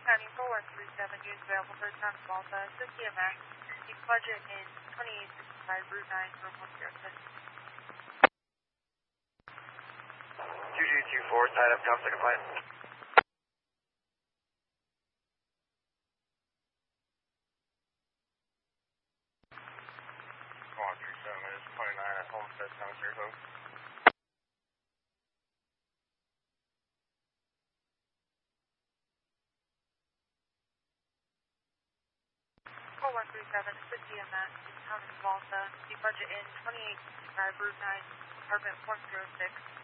County 4137, units available for the town of Malta, CMX, the budget in 2865 Route 9 for 106. 2224, tied up, top second flight. Come on, 37 minutes, 29 at Homestead, Township, Hope. Call 137, this is CMX, the town of Malta, the budget in 2865 Route 9, apartment 106.